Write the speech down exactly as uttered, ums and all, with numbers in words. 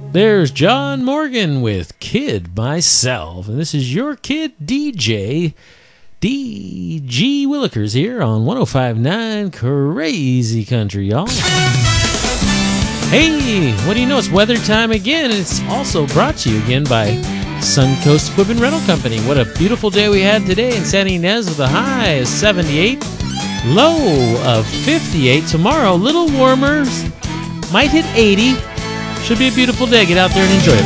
There's John Morgan with Kid Myself. And this is your kid D J, D G Willikers here on one oh five point nine Crazy Country, y'all. Hey, what do you know? It's weather time again, and it's also brought to you again by Suncoast Equipment Rental Company. What a beautiful day we had today in Santa Ynez with a high of seventy-eight, low of fifty-eight. Tomorrow, a little warmer, might hit eighty. Should be a beautiful day. Get out there and enjoy it.